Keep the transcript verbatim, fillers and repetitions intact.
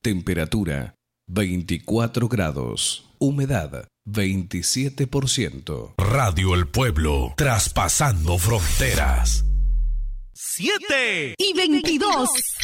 Temperatura veinticuatro grados. Humedad veintisiete por ciento. Radio El Pueblo, traspasando fronteras. Siete y veintidós.